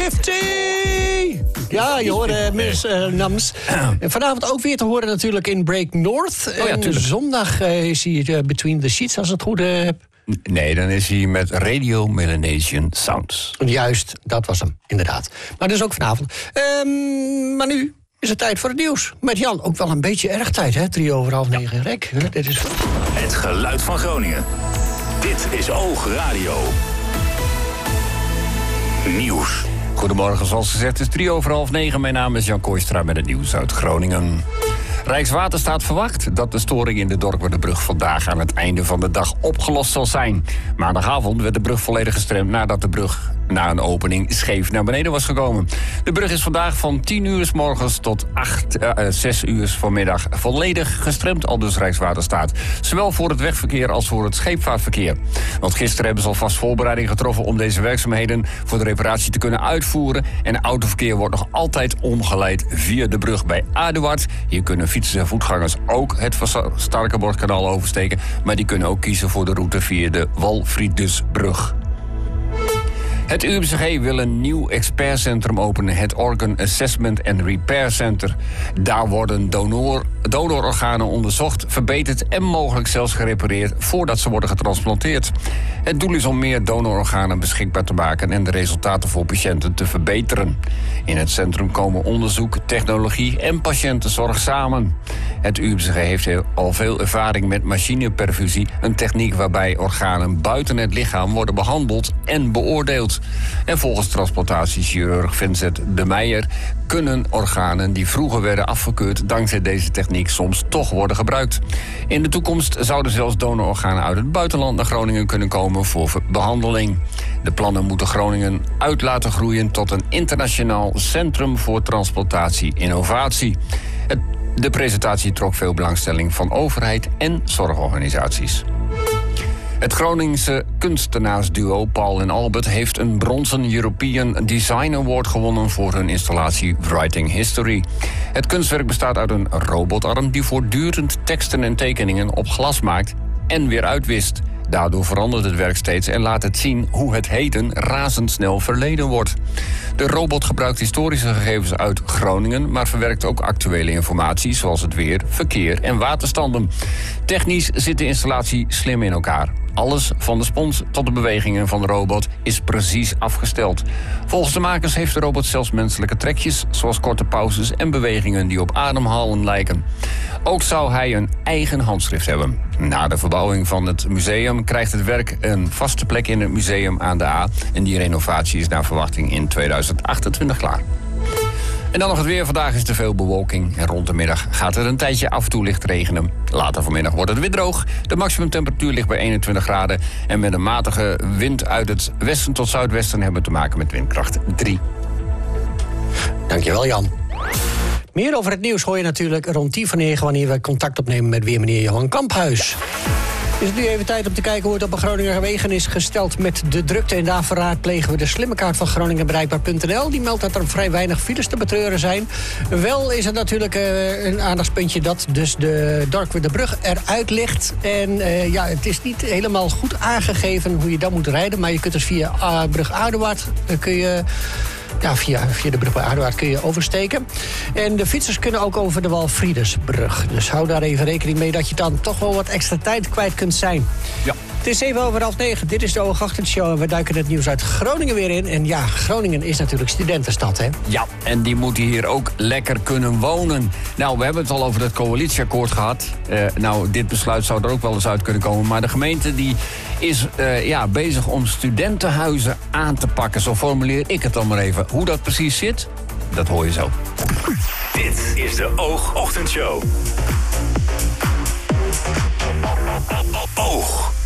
50! Ja, je hoorde Miss Nams. En vanavond ook weer te horen natuurlijk in Break North. Oh ja, en zondag is hij Between the Sheets, als ik het goed heb. Nee, dan is hij met Radio Melanesian Sounds. Juist, dat was hem, inderdaad. Maar dus ook vanavond. Maar nu is het tijd voor het nieuws. Met Jan, ook wel een beetje erg tijd, hè? 9:03 Rek. Dit is... Het geluid van Groningen. Dit is Oog Radio. Nieuws. Goedemorgen, zoals gezegd, het is 9:03. Mijn naam is Jan Kooistra met het nieuws uit Groningen. Rijkswaterstaat verwacht dat de storing in de Dorkwerderbrug vandaag aan het einde van de dag opgelost zal zijn. Maandagavond werd de brug volledig gestremd nadat de brug na een opening scheef naar beneden was gekomen. De brug is vandaag van 10 uur 's morgens tot 6 uur vanmiddag volledig gestremd, aldus Rijkswaterstaat. Zowel voor het wegverkeer als voor het scheepvaartverkeer. Want gisteren hebben ze alvast voorbereiding getroffen om deze werkzaamheden voor de reparatie te kunnen uitvoeren. En autoverkeer wordt nog altijd omgeleid via de brug bij Aduard. Hier kunnen fietsers en voetgangers ook het Van Starkenborghkanaal oversteken, maar die kunnen ook kiezen voor de route via de Walfridusbrug. Het UMCG wil een nieuw expertcentrum openen, het Organ Assessment and Repair Center. Daar worden donororganen onderzocht, verbeterd en mogelijk zelfs gerepareerd voordat ze worden getransplanteerd. Het doel is om meer donororganen beschikbaar te maken en de resultaten voor patiënten te verbeteren. In het centrum komen onderzoek, technologie en patiëntenzorg samen. Het UMCG heeft al veel ervaring met machineperfusie, een techniek waarbij organen buiten het lichaam worden behandeld en beoordeeld. En volgens transplantatiechirurg Vincent de Meijer kunnen organen die vroeger werden afgekeurd dankzij deze techniek soms toch worden gebruikt. In de toekomst zouden zelfs donororganen uit het buitenland naar Groningen kunnen komen voor behandeling. De plannen moeten Groningen uit laten groeien tot een internationaal centrum voor transplantatie-innovatie. De presentatie trok veel belangstelling van overheid en zorgorganisaties. Het Groningse kunstenaarsduo Paul en Albert heeft een bronzen European Design Award gewonnen voor hun installatie Writing History. Het kunstwerk bestaat uit een robotarm die voortdurend teksten en tekeningen op glas maakt en weer uitwist. Daardoor verandert het werk steeds en laat het zien hoe het heden razendsnel verleden wordt. De robot gebruikt historische gegevens uit Groningen, maar verwerkt ook actuele informatie zoals het weer, verkeer en waterstanden. Technisch zit de installatie slim in elkaar. Alles, van de spons tot de bewegingen van de robot, is precies afgesteld. Volgens de makers heeft de robot zelfs menselijke trekjes, zoals korte pauzes en bewegingen die op ademhalen lijken. Ook zou hij een eigen handschrift hebben. Na de verbouwing van het museum krijgt het werk een vaste plek in het museum aan de A. En die renovatie is naar verwachting in 2028 klaar. En dan nog het weer. Vandaag is er veel bewolking. En rond de middag gaat er een tijdje af en toe licht regenen. Later vanmiddag wordt het weer droog. De maximumtemperatuur ligt bij 21 graden. En met een matige wind uit het westen tot zuidwesten hebben we te maken met windkracht 3. Dankjewel, Jan. Meer over het nieuws hoor je natuurlijk rond 10:09... wanneer we contact opnemen met weer meneer Johan Kamphuis. Is het nu even tijd om te kijken hoe het op een Groninger wegen is gesteld met de drukte. En daarvoor raadplegen we de slimme kaart van Groningen bereikbaar.nl. Die meldt dat er vrij weinig files te betreuren zijn. Wel is er natuurlijk een aandachtspuntje dat dus de Dorkwerderbrug eruit ligt. En het is niet helemaal goed aangegeven hoe je dan moet rijden. Maar je kunt dus via brug Aduard kun je... Ja, via de brug bij Aduard kun je oversteken. En de fietsers kunnen ook over de Walfridusbrug. Dus hou daar even rekening mee dat je dan toch wel wat extra tijd kwijt kunt zijn. Ja. Het is 7:08. Dit is de Oogachtend-show en we duiken het nieuws uit Groningen weer in. En ja, Groningen is natuurlijk studentenstad, hè? Ja, en die moeten hier ook lekker kunnen wonen. Nou, we hebben het al over het coalitieakkoord gehad. Dit besluit zou er ook wel eens uit kunnen komen. Maar de gemeente die is bezig om studentenhuizen aan te pakken. Zo formuleer ik het dan maar even. Hoe dat precies zit, dat hoor je zo. Dit is de Oogochtendshow. Oog.